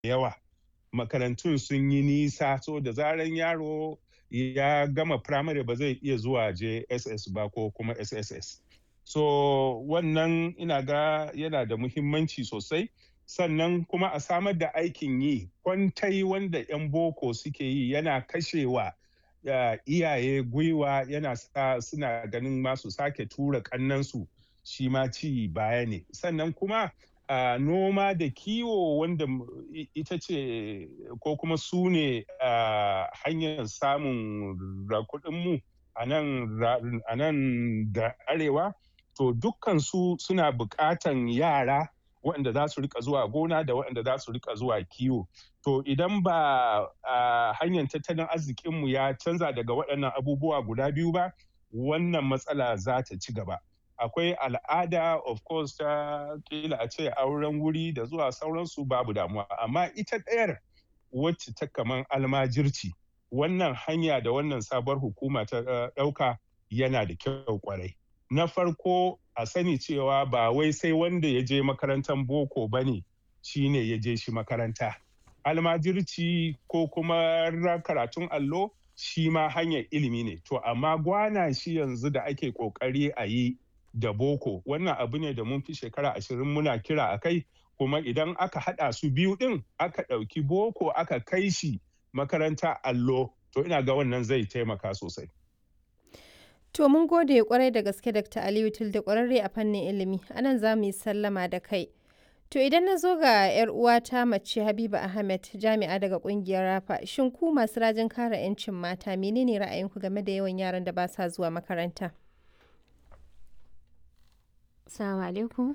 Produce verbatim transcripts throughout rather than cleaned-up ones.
yawa. Makarantun sun yi nisa, so da zaran yaro ya gama firamare ba zai iya zuwa J S S ba ko kuma S S S. So wannan ina ga yana da muhimmanci sosai. Sannan kuma a samar da aikin yi, kwantai wanda 'yan boko suke yi yana kashewa uh, iyaye gwiwa, yana sa suna ganin masu sake tura kannansu, shi ma ci baya ne. Sannan kuma uh, noma da kiwo wanda ita ce ko kuma su ne uh, hanyar samun kuɗinmu a nan da arewa, to dukkan su suna buƙatan yara waɗanda za su rika zuwa gona da waɗanda za su rika zuwa kiwo. To idan ba a hanyar tattalin arzikinmu ya canza daga waɗannan abubuwa guda biyu ba, wannan matsala za ta ci gaba. Akwai al'ada of course ta kila a ce auren wuri da zuwa sauransu babu damuwa, amma ita ɗayar wacce ta kaman almajirci, wannan hanya da wannan sabuwar hukuma ta ɗauka yana da kyau kwarai. Na farko a sani cewa ba wai sai wanda ya je makarantar boko ba ne shi ne ya je shi makaranta. Almajirci ko kuma karatun allo shi ma hanyar ilimi ne. To amma gwana shi yanzu da ake ƙoƙari a yi da boko, wannan abu ne da mun fi shekara ashirin muna kira a kai, kuma idan aka haɗa su biyu ɗin aka ɗauki boko aka kai shi makaranta allo, to ina ga wannan zai taimaka sosai. To mun gode kwarai da gaske Dakta Aliyu Tilde, kwararre a fannin ilimi. Anan za mu yi sallama da kai. To idan na zo ga 'yar uwata mace Habiba Ahmed, jami'a daga kungiyar Rafa, shin ku masu rajin kare 'yancin mata menene ra'ayinku game da yawan yaran da ba sa zuwa makaranta? Assalamu alaikum.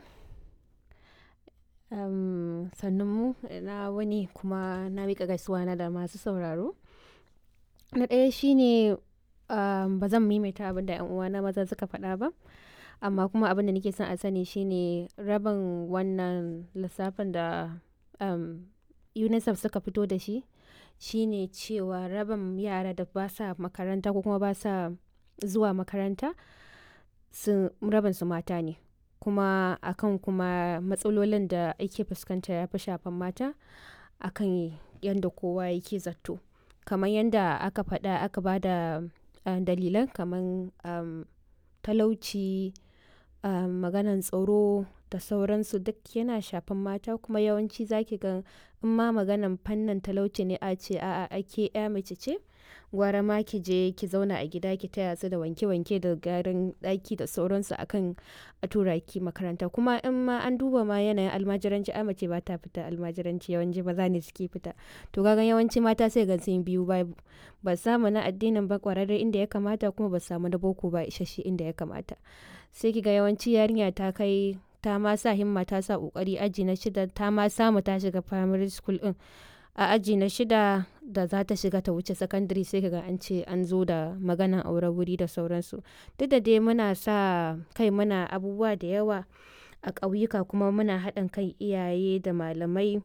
Um, sannun mu na wani kuma na miƙa gaisuwa na da masu sauraro. Na ɗaya shine um, ba zan maimaita abin da 'yan uwana maza suka faɗa ba, amma kuma abin da nake son a sani shine rabin wannan lissafin da um, UNICEF suka fito da shi shine cewa rabin yara da ba sa makaranta ko kuma ba sa zuwa makaranta sun rabin su mata ne, kuma akan kuma matsalolin da ake fuskanta ya fi shafan mata akan yadda kowa yake zato. Kamar yadda aka faɗa aka ba da uh, dalilan kamar um, talauci, um, maganan tsaro da sauransu duk yana shafan mata, kuma yawanci zaki ga in ma maganan fannin talauci ne a ce a'a ake ya mace ce, gwara ma ki je ki zauna a gida ki taya su da wanke-wanke da gyaran ɗaki da sauransu akan a tura ki makaranta. Kuma in ma an duba ma yanayin almajiranci a mace ba ta fita almajiranci, yawanci maza ne suke fita. To kaga yawanci mata sai ga sun biyu ba ba samu na addinin ba kwararre inda ya kamata, kuma ba samu na boko ba isasshe inda ya kamata. Sai ki ga yawanci yarinya ta kai ta ma sa himma ta sa kokari aji na shida ta ma samu ta shiga primary school din, a aji na shida da za ta shiga ta wuce secondary sai kaga an ce an zo da maganan aure wuri da sauransu. Duk da dai muna sa kai muna abubuwa da yawa a ƙauyuka, kuma muna haɗin kan iyaye da malamai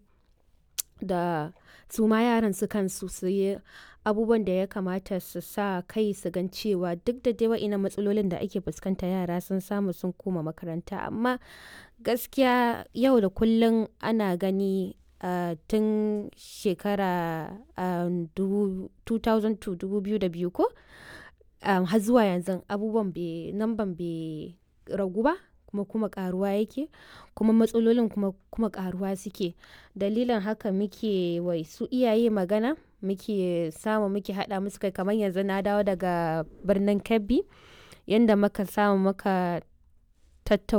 da su ma yaran su kansu su yi abubuwan da ya kamata su sa kai su gan cewa duk da dai wa'ina matsalolin da ake fuskanta yara sun samu sun koma makaranta, amma gaskiya yau da kullum ana gani uh, tun shekara uh, two thousand two dubu biyu da biyu ko um, har zuwa yanzu abubuwan namban bai ragu ba, kuma kuma karuwa yake, kuma matsalolin kuma kuma karuwa suke. Dalilin haka muke wai su iyaye magana, muke samu muke hada musu kai. Kamar yanzu na dawo daga birnin Kebbi, yanda muka samu muka tattauna